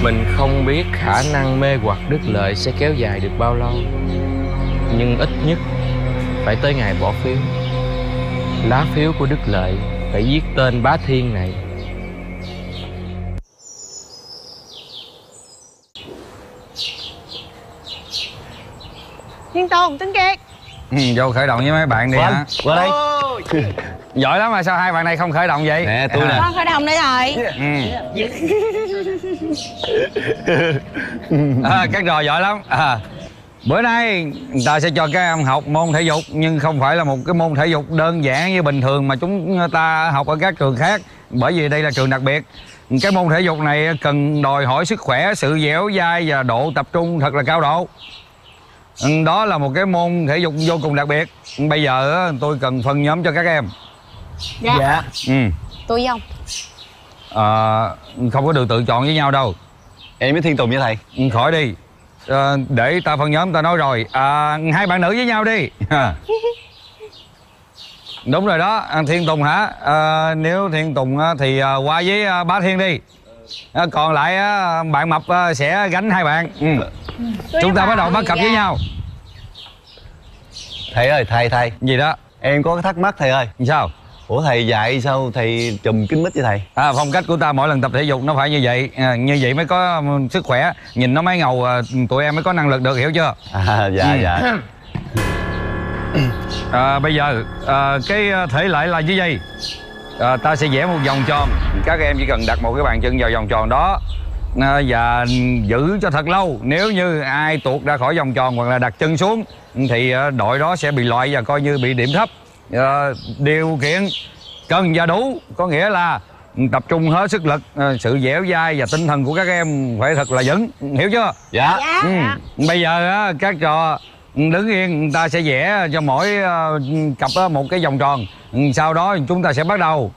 Mình không biết khả năng mê hoặc Đức Lợi sẽ kéo dài được bao lâu, nhưng ít nhất phải tới ngày bỏ phiếu. Lá phiếu của Đức Lợi phải viết tên Bá Thiên này. Thiên Tùng, Tuấn Kiệt. Vô khởi động với mấy bạn đi hả? Qua đây. Giỏi lắm mà sao hai bạn này không khởi động vậy? Nè tôi nè. Con khởi động đây rồi. Các trò giỏi lắm. Bữa nay người ta sẽ cho các em học môn thể dục, nhưng không phải là một cái môn thể dục đơn giản như bình thường mà chúng ta học ở các trường khác, bởi vì đây là trường đặc biệt. Cái môn thể dục này cần đòi hỏi sức khỏe, sự dẻo dai và độ tập trung thật là cao độ. Đó là một cái môn thể dục vô cùng đặc biệt. Bây giờ tôi cần phân nhóm cho các em. Dạ. Tôi với ông. Không có được tự chọn với nhau đâu. Em với Thiên Tùng với thầy. Khỏi đi. Để ta phân nhóm ta nói rồi. Hai bạn nữ với nhau đi. Đúng rồi đó. Thiên Tùng hả? Nếu Thiên Tùng thì qua với Bá Thiên đi. Còn lại bạn Mập sẽ gánh hai bạn. Chúng ta bắt đầu bắt cặp với nhau. Thầy ơi, thầy. Gì đó? Em có cái thắc mắc thầy ơi. Sao? Ủa thầy dạy sao thầy trùm kính mít với thầy? Phong cách của ta mỗi lần tập thể dục nó phải như vậy. Như vậy mới có sức khỏe. Nhìn nó mới ngầu, tụi em mới có năng lực được, hiểu chưa? Dạ. Bây giờ cái thể lệ là như vậy. Ta sẽ vẽ một vòng tròn. Các em chỉ cần đặt một cái bàn chân vào vòng tròn đó và giữ cho thật lâu. Nếu như ai tuột ra khỏi vòng tròn hoặc là đặt chân xuống thì đội đó sẽ bị loại và coi như bị điểm thấp. Điều kiện cần và đủ có nghĩa là tập trung hết sức lực, sự dẻo dai và tinh thần của các em phải thật là vững, hiểu chưa? Dạ. Bây giờ các trò đứng yên, ta sẽ vẽ cho mỗi cặp một cái vòng tròn. Sau đó chúng ta sẽ bắt đầu.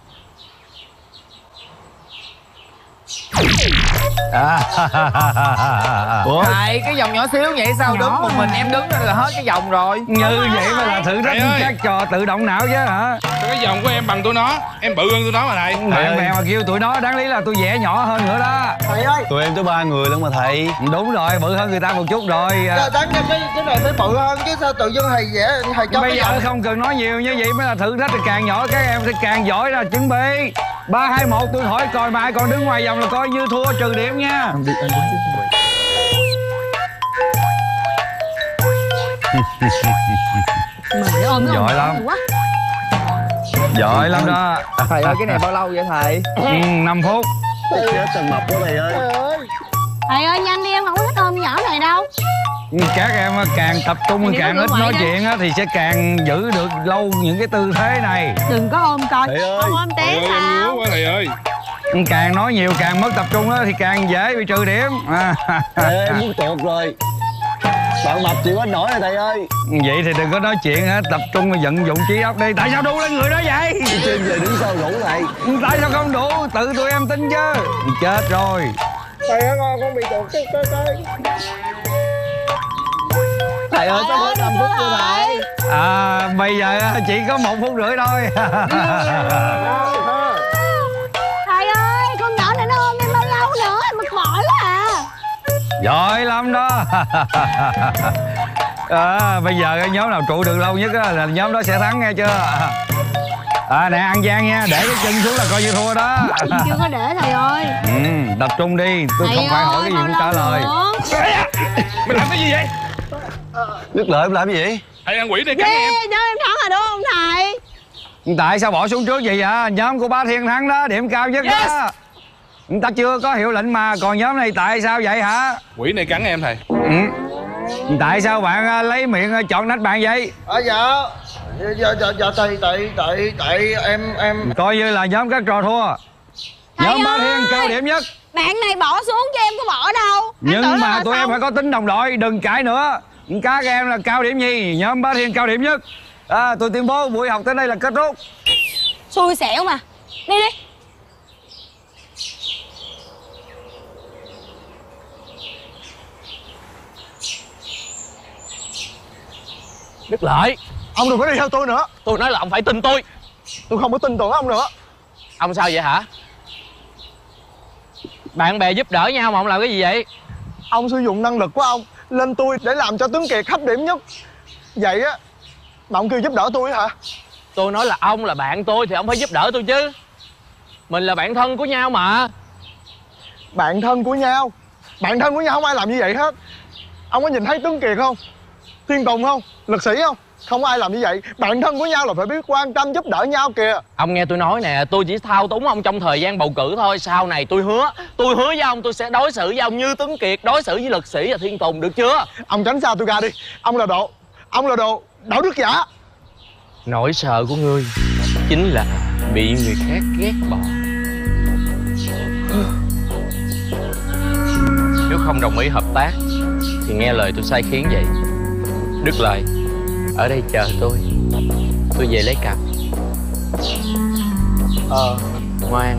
Ủa? Thầy, cái vòng nhỏ xíu vậy sao đứng một mình em đứng là hết cái vòng rồi. Như vậy mới là thử thách các trò tự động não chứ hả? Cái vòng của em bằng tụi nó, em bự hơn tụi nó mà thầy. Bạn bè mà kêu tụi nó đáng lý là tôi vẽ nhỏ hơn nữa đó. Thầy ơi. Tụi em tới 3 người luôn mà thầy. Đúng rồi, bự hơn người ta một chút rồi. Đáng ra cái này phải bự hơn chứ sao tự dưng thầy vẽ thầy cho. Bây giờ không cần nói nhiều, như vậy mới là thử thách. Càng nhỏ các em sẽ càng giỏi ra. Chuẩn bị 3, 2, 1 tôi hỏi coi mà ai còn đứng ngoài vòng là coi như thua, trừ điểm nha. Giỏi lắm. Giỏi lắm đó. Thầy ơi, cái này bao lâu vậy thầy? 5 phút. Chết thằng Mập của thầy ơi. Thầy ơi nhanh đi, em không có thích ôm nhỏ này đâu. Các em càng tập trung càng ít nói chuyện thì sẽ càng giữ được lâu những cái tư thế này. Đừng có ôm coi. Không ôm té Em sao? yếu quá thầy ơi. Càng nói nhiều càng mất tập trung thì càng dễ bị trừ điểm. Thầy ơi, em muốn tuột rồi. Bạn Mập chịu hết nổi rồi thầy ơi. Vậy thì đừng có nói chuyện hết, tập trung và vận dụng trí óc đi. Tại sao đu lên người đó vậy? Trên về đứng sau đủ thầy. Tại sao không đủ? Tự tụi em tin chứ. Chết rồi. Thầy ơi, con bị tuột cái. Thầy ơi, sao hết 5 phút chưa thầy? Bây giờ chỉ có 1 phút rưỡi thôi. Thầy ơi, con nhỏ này nó ôm em bao lâu nữa, em mệt mỏi quá à. Giỏi lắm đó. Bây giờ cái nhóm nào trụ được lâu nhất là nhóm đó sẽ thắng, nghe chưa? Nè, ăn gian nha, để cái chân xuống là coi như thua đó. Em chưa có để thầy ơi. Tập trung đi, tôi Thầy không phải hỏi cái gì cũng trả lời. Mày làm cái gì vậy? Đức Lợi em làm cái gì? Thầy ăn quỷ này cắn Ghê, em. cho em thắng rồi đúng không thầy? Tại sao bỏ xuống trước vậy hả? Nhóm của Bá Thiên thắng đó, điểm cao nhất đó. Người ta chưa có hiệu lệnh mà, còn nhóm này tại sao vậy hả? Quỷ này cắn em thầy. Tại sao bạn lấy miệng chọn nách bạn vậy? Dạ tại em Coi như là nhóm các trò thua. Thầy Nhóm Bá Thiên ơi! cao điểm nhất. Bạn này bỏ xuống cho em có bỏ đâu. Em tưởng Nhưng mà là tụi em xong. phải có tính đồng đội, đừng cãi nữa. Các em là cao điểm nhì, nhóm Bá Thiên cao điểm nhất. Tôi tuyên bố buổi học tới đây là kết thúc. Xui xẻo mà. Đi đi. Đức Lợi, ông đừng có đi theo tôi nữa. tôi nói là ông phải tin tôi. Tôi không có tin tưởng ông nữa. Ông sao vậy hả? Bạn bè giúp đỡ nhau mà ông làm cái gì vậy? Ông sử dụng năng lực của ông lên tôi để làm cho Tuấn Kiệt hấp điểm nhất. Vậy á mà ông kêu giúp đỡ tôi hả? Tôi nói là ông là bạn tôi thì ông phải giúp đỡ tôi chứ. Mình là bạn thân của nhau mà. Bạn thân của nhau? Bạn thân của nhau không ai làm như vậy hết. Ông có nhìn thấy Tuấn Kiệt không? Thiên Tùng không? Lực Sĩ không? Không ai làm như vậy. Bạn thân của nhau là phải biết quan tâm giúp đỡ nhau kìa. Ông nghe tôi nói nè, tôi chỉ thao túng ông trong thời gian bầu cử thôi. Sau này tôi hứa với ông tôi sẽ đối xử với ông như Tuấn Kiệt đối xử với Lực Sĩ và Thiên Tùng, được chưa? Ông tránh xa tôi ra đi. Ông là đồ đạo đức giả. Nỗi sợ của ngươi chính là bị người khác ghét bỏ. Nếu không đồng ý hợp tác thì nghe lời tôi sai khiến vậy. Đức Lợi, ở đây chờ tôi về lấy cặp. Ngoan.